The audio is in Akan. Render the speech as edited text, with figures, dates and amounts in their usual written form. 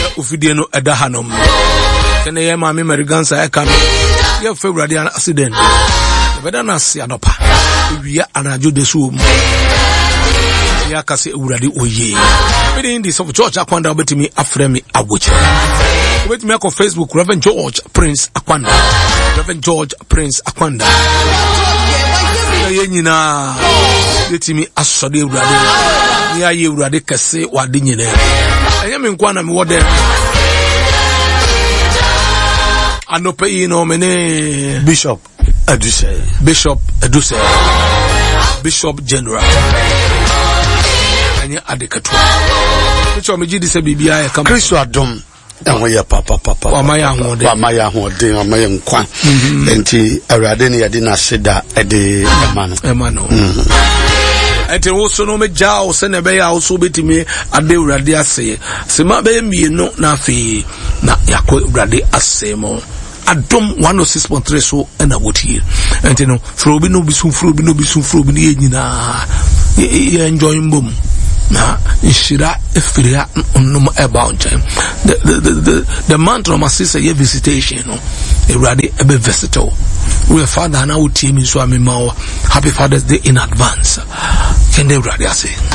ufidie no eda hanom kene ye ma me Americansa e ka no ye fa awurade accident beda na se anopa ewia anajo de so mu ya kase awurade oye me ndi so church Akwanda obetimi afremi agoche obetimi akọ Facebook Reverend George Prince Akwanda ye nyina yetimi asode awurade ni aye awurade kase wade nyina enye me nkwa na me wode anopa yi no mene Bishop General anya adekatu so me gidi se bibia ya kama Kristo adom enwe papa amaya hode amaya nkwa enti awurade ne yade na seda ede emano ete wo so no me jao se ne be ya wo so betimi ade awurade ase se ma be mienu na afi na yakọ awurade ase mo Adom 106.3 so na wotie enti no frobi no bisu ni nyina ye enjoy mbom na inshira efiria onum about time the month of my sister ye visitation no Ewurade ebe visito we father na wotie mi so amema happy Father's Day in advance kende Ewurade ase